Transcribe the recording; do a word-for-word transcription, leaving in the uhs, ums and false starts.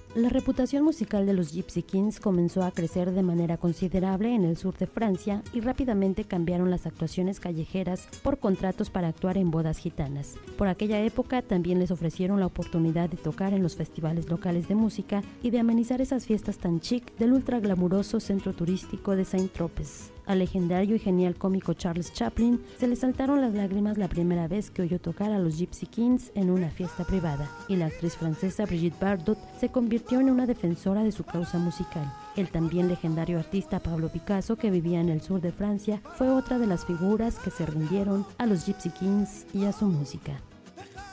La reputación musical de los Gypsy Kings comenzó a crecer de manera considerable en el sur de Francia y rápidamente cambiaron las actuaciones callejeras por contratos para actuar en bodas gitanas. Por aquella época también les ofrecieron la oportunidad de tocar en los festivales locales de música y de amenizar esas fiestas tan chic del ultra glamuroso centro turístico de Saint-Tropez. Al legendario y genial cómico Charles Chaplin se le saltaron las lágrimas la primera vez que oyó tocar a los Gypsy Kings en una fiesta privada, y la actriz francesa Brigitte Bardot se convirtió en una defensora de su causa musical. El también legendario artista Pablo Picasso, que vivía en el sur de Francia, fue otra de las figuras que se rindieron a los Gypsy Kings y a su música.